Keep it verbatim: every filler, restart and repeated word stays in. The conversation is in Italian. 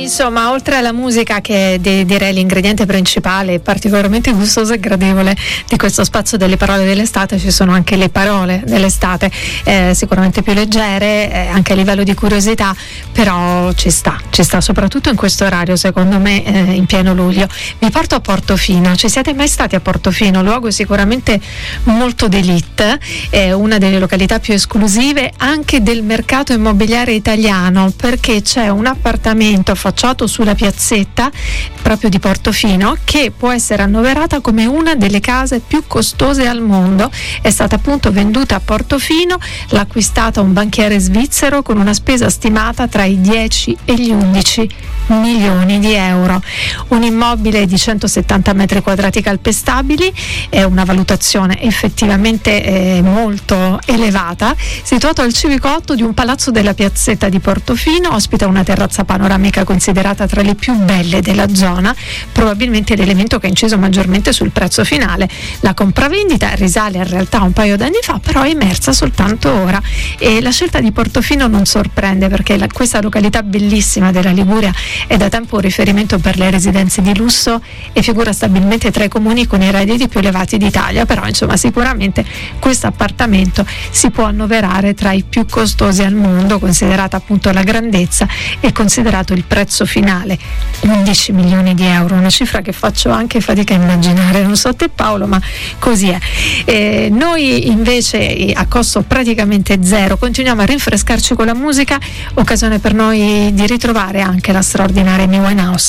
insomma, oltre alla musica, che de- direi l'ingrediente principale, particolarmente gustoso e gradevole di questo spazio delle parole dell'estate, ci sono anche le parole dell'estate, eh, sicuramente più leggere, eh, anche a livello di curiosità, però ci sta, ci sta soprattutto in questo orario, secondo me, eh, in pieno luglio. Vi porto a Portofino. Ci siete mai stati a Portofino? Luogo sicuramente molto d'élite, è una delle località più esclusive anche del mercato immobiliare italiano, perché c'è un appartamento affacciato sulla piazzetta proprio di Portofino che può essere annoverata come una delle case più costose al mondo. È stata appunto venduta a Portofino, l'ha acquistata un banchiere svizzero con una spesa stimata tra i dieci e gli undici milioni di euro. Un immobile di centosettanta metri quadrati calpestabili, è una valutazione effettivamente eh, molto elevata, situato al civico otto di un palazzo della piazzetta di Portofino, ospita una terrazza panoramica considerata tra le più belle della zona, probabilmente l'elemento che ha inciso maggiormente sul prezzo finale. La compravendita risale in realtà a un paio d'anni fa, però è emersa soltanto ora, e la scelta di Portofino non sorprende, perché la, questa località bellissima della Liguria è da tempo un riferimento per le residenze di lusso e figura stabilmente tra i comuni con i redditi più elevati d'Italia. Però insomma, sicuramente questo appartamento si può annoverare tra i più costosi al mondo, considerata appunto la grandezza e considerato il prezzo finale, undici milioni di euro, una cifra che faccio anche fatica a immaginare, non so te Paolo, ma così è. Eh, noi invece a costo praticamente zero continuiamo a rinfrescarci con la musica, occasione per noi di ritrovare anche la straordinaria Amy Winehouse.